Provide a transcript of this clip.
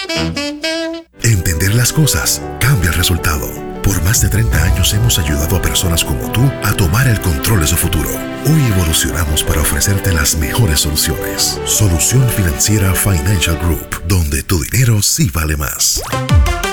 Entender las cosas cambia el resultado. Por más de 30 años hemos ayudado a personas como tú a tomar el control de su futuro. Hoy evolucionamos para ofrecerte las mejores soluciones. Solución Financiera Financial Group, donde tu dinero sí vale más.